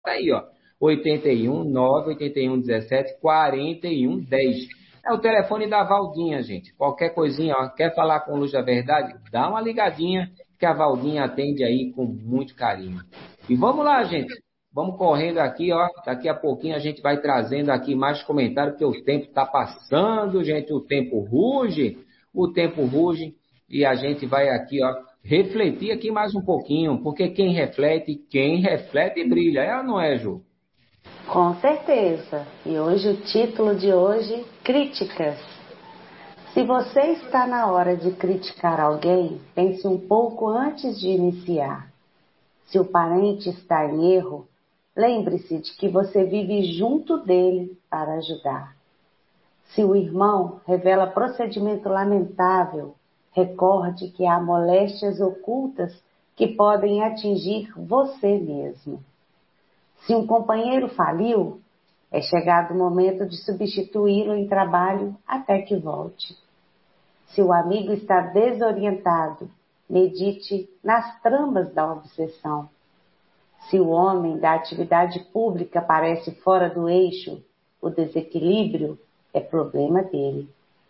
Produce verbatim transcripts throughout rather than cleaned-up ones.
aí, ó. oitenta e um, nove oitenta e um, dezessete, quarenta e um, dez. É o telefone da Valdinha, gente. Qualquer coisinha, ó, quer falar com Luz da Verdade? Dá uma ligadinha que a Valdinha atende aí com muito carinho. E vamos lá, gente. Vamos correndo aqui, ó. Daqui a pouquinho a gente vai trazendo aqui mais comentários, porque o tempo está passando, gente. O tempo ruge, o tempo ruge. E a gente vai aqui, ó, refletir aqui mais um pouquinho, porque quem reflete, quem reflete brilha. É ou não é, Ju? Com certeza. E hoje o título de hoje, críticas. Se você está na hora de criticar alguém, pense um pouco antes de iniciar. Se o parente está em erro, lembre-se de que você vive junto dele para ajudar. Se o irmão revela procedimento lamentável, recorde que há moléstias ocultas que podem atingir você mesmo. Se um companheiro faliu, é chegado o momento de substituí-lo em trabalho até que volte. Se o amigo está desorientado, medite nas tramas da obsessão. Se o homem da atividade pública parece fora do eixo, o desequilíbrio é problema dele.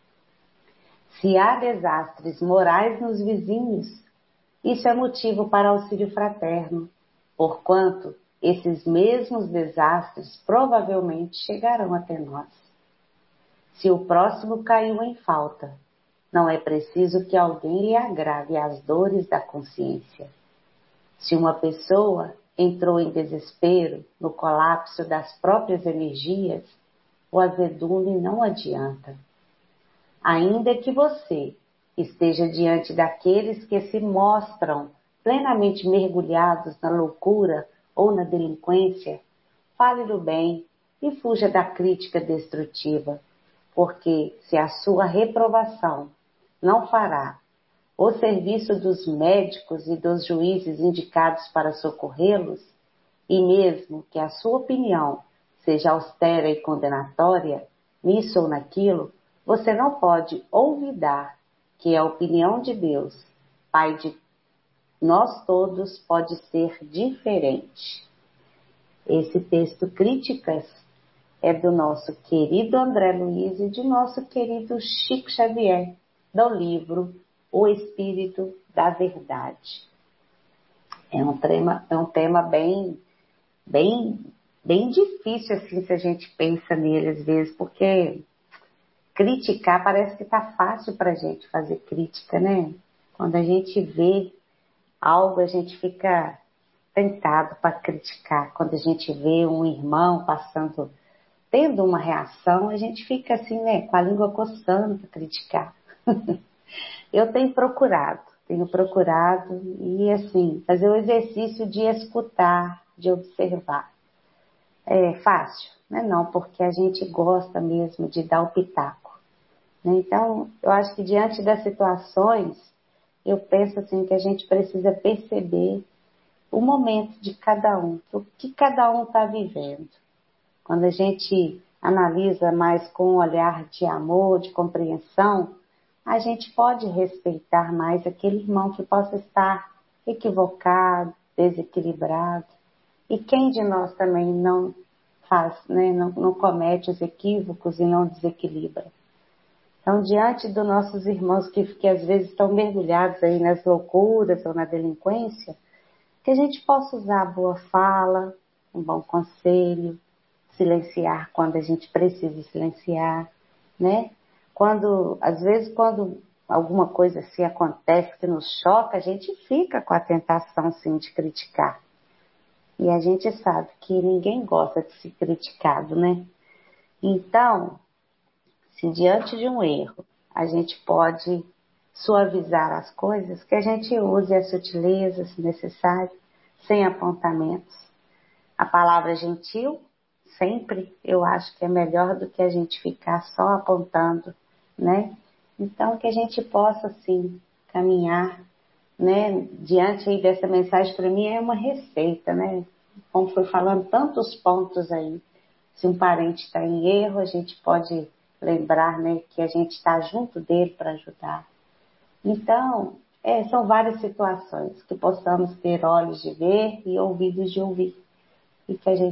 Se há desastres morais nos vizinhos, isso é motivo para auxílio fraterno, porquanto esses mesmos desastres provavelmente chegarão até nós. Se o próximo caiu em falta, não é preciso que alguém lhe agrave as dores da consciência. Se uma pessoa entrou em desespero no colapso das próprias energias, o azedume não adianta. Ainda que você esteja diante daqueles que se mostram plenamente mergulhados na loucura ou na delinquência, fale do bem e fuja da crítica destrutiva, porque se a sua reprovação não fará o serviço dos médicos e dos juízes indicados para socorrê-los, e mesmo que a sua opinião seja austera e condenatória, nisso ou naquilo, você não pode olvidar que a opinião de Deus, Pai de nós todos, pode ser diferente. Esse texto Críticas é do nosso querido André Luiz e de nosso querido Chico Xavier, do livro O Espírito da Verdade. É um tema, é um tema bem, bem, bem difícil assim, se a gente pensa nele às vezes, porque criticar parece que tá fácil para a gente fazer crítica, né? Quando a gente vê algo, a gente fica tentado para criticar. Quando a gente vê um irmão passando, tendo uma reação, a gente fica assim, né, com a língua coçando para criticar. Eu tenho procurado, tenho procurado e assim, fazer o exercício de escutar, de observar. É fácil, né? Não, porque a gente gosta mesmo de dar o pitaco. Então, eu acho que diante das situações, eu penso assim que a gente precisa perceber o momento de cada um, o que cada um está vivendo. Quando a gente analisa mais com um olhar de amor, de compreensão, a gente pode respeitar mais aquele irmão que possa estar equivocado, desequilibrado. E quem de nós também não faz, né, não, não comete os equívocos e não desequilibra? Então, diante dos nossos irmãos que, que às vezes estão mergulhados aí nas loucuras ou na delinquência, que a gente possa usar a boa fala, um bom conselho, silenciar quando a gente precisa silenciar, né? Quando, às vezes, quando alguma coisa assim acontece que nos choca, a gente fica com a tentação, sim, de criticar. E a gente sabe que ninguém gosta de ser criticado, né? Então, se diante de um erro a gente pode suavizar as coisas, que a gente use a sutileza, se necessário, sem apontamentos. A palavra gentil, sempre, eu acho que é melhor do que a gente ficar só apontando, né? Então, que a gente possa, sim, caminhar, né? Diante aí dessa mensagem, para mim é uma receita, né? Como foi falando, tantos pontos aí. Se um parente está em erro, a gente pode lembrar, né, que a gente está junto dele para ajudar. Então, é, são várias situações que possamos ter olhos de ver e ouvidos de ouvir. e que a gente